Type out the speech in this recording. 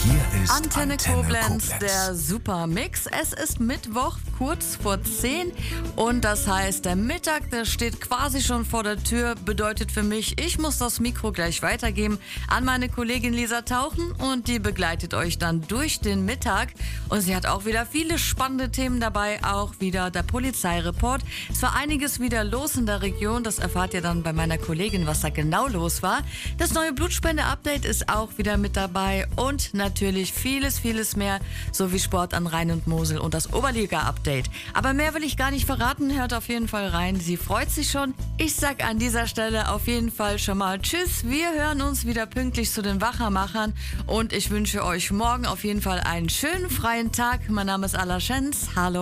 Hier ist Antenne Koblenz, der Supermix. Es ist Mittwoch, kurz vor 10 und das heißt, der Mittag, der steht quasi schon vor der Tür, bedeutet für mich, ich muss das Mikro gleich weitergeben an meine Kollegin Lisa Tauchen und die begleitet euch dann durch den Mittag und sie hat auch wieder viele spannende Themen dabei, auch wieder der Polizeireport. Es war einiges wieder los in der Region, das erfahrt ihr dann bei meiner Kollegin, was da genau los war. Das neue Blutspende-Update ist auch wieder mit dabei und natürlich vieles mehr, sowie Sport an Rhein und Mosel und das Oberliga-Update. Aber mehr will ich gar nicht verraten, hört auf jeden Fall rein, sie freut sich schon. Ich sag an dieser Stelle auf jeden Fall schon mal Tschüss, wir hören uns wieder pünktlich zu den Wachermachern und ich wünsche euch morgen auf jeden Fall einen schönen freien Tag. Mein Name ist Alla Schenz, hallo.